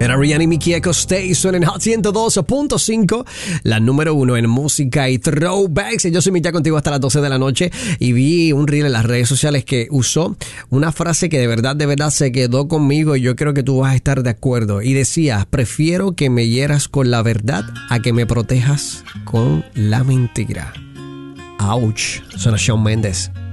Era Rihanna y Miki Eco Stay, suena en Hot 102.5, la número 1 en música y throwbacks. Yo soy Miki, contigo hasta las 12 de la noche y vi un reel en las redes sociales que usó una frase que de verdad se quedó conmigo y yo creo que tú vas a estar de acuerdo. Y decía, prefiero que me hieras con la verdad a que me protejas con la mentira. Ouch, suena Shawn Mendes.